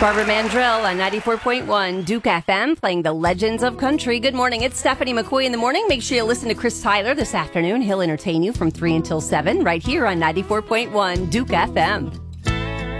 Barbara Mandrell on 94.1 Duke FM playing the Legends of Country. Good morning. It's Stephanie McCoy in the morning. Make sure you listen to Chris Tyler this afternoon. He'll entertain you from 3 until 7 right here on 94.1 Duke FM.